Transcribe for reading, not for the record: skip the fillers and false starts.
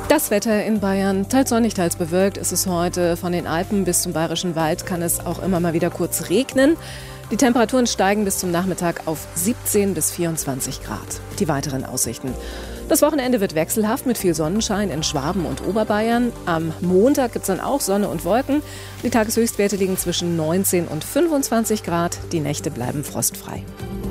Das Wetter in Bayern, teils sonnig, teils bewölkt ist es heute. Von den Alpen bis zum Bayerischen Wald kann es auch immer mal wieder kurz regnen. Die Temperaturen steigen bis zum Nachmittag auf 17 bis 24 Grad. Die weiteren Aussichten. Das Wochenende wird wechselhaft mit viel Sonnenschein in Schwaben und Oberbayern. Am Montag gibt es dann auch Sonne und Wolken. Die Tageshöchstwerte liegen zwischen 19 und 25 Grad. Die Nächte bleiben frostfrei.